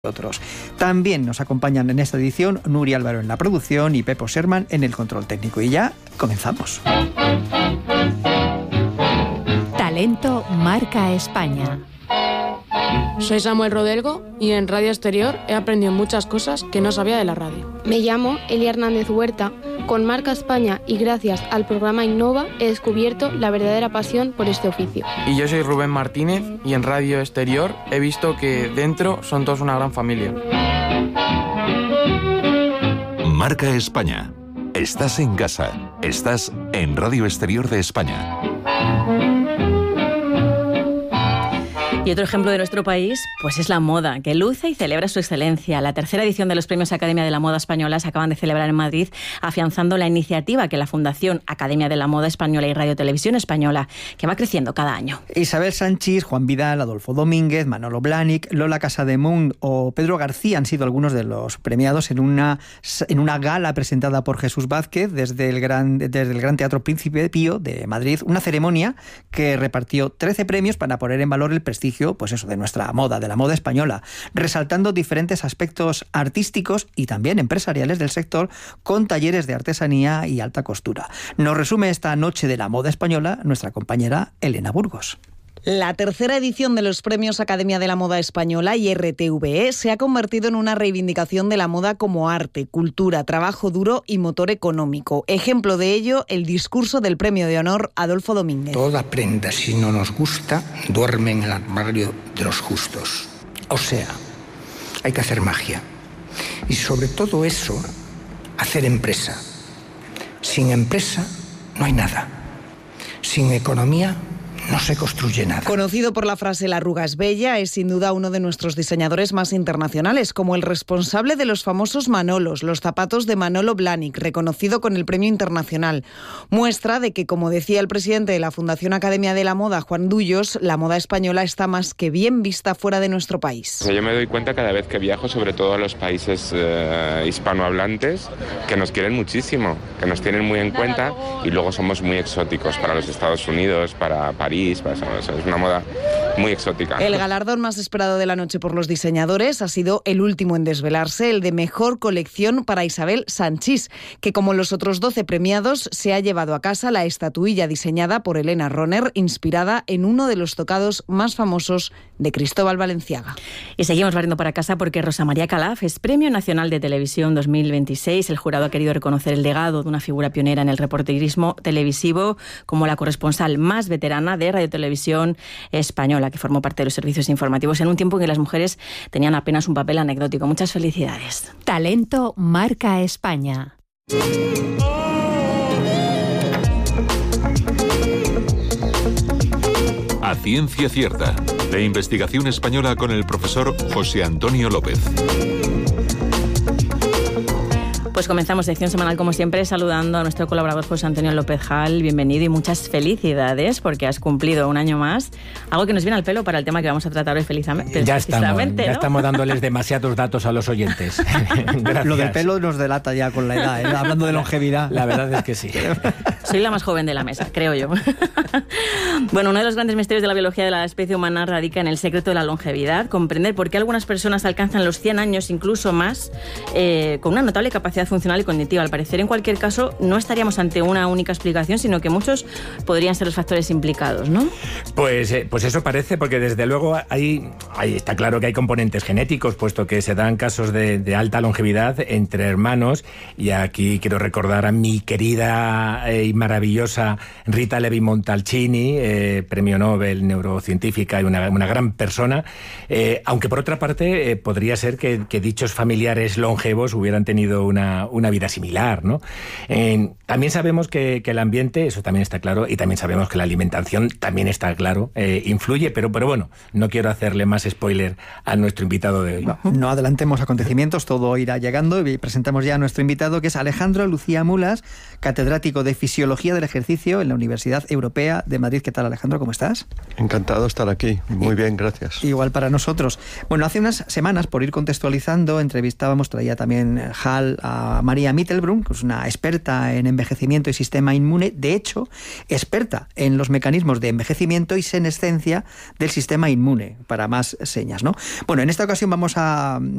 otros. También nos acompañan en esta edición Nuria Álvaro en la producción y Pepo Sherman en el control técnico. Y ya comenzamos. Talento Marca España. Soy Samuel Rodelgo y en Radio Exterior he aprendido muchas cosas que no sabía de la radio. Me llamo Elia Hernández Huerta. Con Marca España y gracias al programa Innova he descubierto la verdadera pasión por este oficio. Y yo soy Rubén Martínez y en Radio Exterior he visto que dentro son todos una gran familia. Marca España. Estás en casa. Estás en Radio Exterior de España. Y otro ejemplo de nuestro país, pues es la moda, que luce y celebra su excelencia. La tercera edición de los Premios Academia de la Moda Española se acaban de celebrar en Madrid, afianzando la iniciativa que la Fundación Academia de la Moda Española y Radio Televisión Española, que va creciendo cada año. Isabel Sanchis, Juan Vidal, Adolfo Domínguez, Manolo Blahnik, Lola Casademunt o Pedro García han sido algunos de los premiados en una gala presentada por Jesús Vázquez desde el Gran Teatro Príncipe Pío de Madrid, una ceremonia que repartió 13 premios para poner en valor el prestigio, pues eso, de nuestra moda, de la moda española, resaltando diferentes aspectos artísticos y también empresariales del sector con talleres de artesanía y alta costura. Nos resume esta noche de la moda española nuestra compañera Elena Burgos. La tercera edición de los Premios Academia de la Moda Española y RTVE se ha convertido en una reivindicación de la moda como arte, cultura, trabajo duro y motor económico. Ejemplo de ello, el discurso del Premio de Honor Adolfo Domínguez. Toda prenda, si no nos gusta, duerme en el armario de los justos. O sea, hay que hacer magia. Y sobre todo eso, hacer empresa. Sin empresa no hay nada. Sin economía no se construye nada. Conocido por la frase "la arruga es bella", es sin duda uno de nuestros diseñadores más internacionales, como el responsable de los famosos Manolos, los zapatos de Manolo Blahnik, reconocido con el Premio Internacional. Muestra de que, como decía el presidente de la Fundación Academia de la Moda, Juan Dullos, la moda española está más que bien vista fuera de nuestro país. Yo me doy cuenta cada vez que viajo, sobre todo a los países hispanohablantes, que nos quieren muchísimo, que nos tienen muy en cuenta y luego somos muy exóticos para los Estados Unidos, para París. Es una moda muy exótica. El galardón más esperado de la noche por los diseñadores ha sido el último en desvelarse, el de mejor colección para Isabel Sanchis, que como los otros 12 premiados se ha llevado a casa la estatuilla diseñada por Elena Roner, inspirada en uno de los tocados más famosos de Cristóbal Valenciaga. Y seguimos barriendo para casa porque Rosa María Calaf es Premio Nacional de Televisión 2026. El jurado ha querido reconocer el legado de una figura pionera en el reporterismo televisivo como la corresponsal más veterana de Radio Televisión Española, que formó parte de los servicios informativos en un tiempo en que las mujeres tenían apenas un papel anecdótico. Muchas felicidades. Talento Marca España. A ciencia cierta, la investigación española con el profesor José Antonio López. Pues comenzamos sección semanal como siempre saludando a nuestro colaborador José Antonio López Jal. Bienvenido y muchas felicidades porque has cumplido un año más. Algo que nos viene al pelo para el tema que vamos a tratar hoy felizmente. Ya estamos dándoles demasiados datos a los oyentes. Lo del pelo nos delata ya con la edad, ¿eh? Hablando de longevidad. La verdad es que sí. Soy la más joven de la mesa, creo yo. Bueno, uno de los grandes misterios de la biología de la especie humana radica en el secreto de la longevidad. Comprender por qué algunas personas alcanzan los 100 años, incluso más, con una notable capacidad funcional y cognitiva. Al parecer, en cualquier caso, no estaríamos ante una única explicación, sino que muchos podrían ser los factores implicados, ¿no? Pues eso parece, porque desde luego ahí está claro que hay componentes genéticos, puesto que se dan casos de alta longevidad entre hermanos, y aquí quiero recordar a mi querida y maravillosa Rita Levi-Montalcini, premio Nobel, neurocientífica y una gran persona, aunque por otra parte podría ser que dichos familiares longevos hubieran tenido una vida similar, ¿no? También sabemos que el ambiente, eso también está claro, y también sabemos que la alimentación también está claro, influye, pero bueno, no quiero hacerle más spoiler a nuestro invitado de hoy. No adelantemos acontecimientos, todo irá llegando y presentamos ya a nuestro invitado, que es Alejandro Lucía Mulas, catedrático de Fisiología del Ejercicio en la Universidad Europea de Madrid. ¿Qué tal, Alejandro? ¿Cómo estás? Encantado de estar aquí. Muy bien, gracias. Igual para nosotros. Bueno, hace unas semanas, por ir contextualizando, traía también Hal a a María Mittelbrunn, que es una experta en envejecimiento y sistema inmune, de hecho, experta en los mecanismos de envejecimiento y senescencia del sistema inmune, para más señas, ¿no? Bueno, en esta ocasión vamos a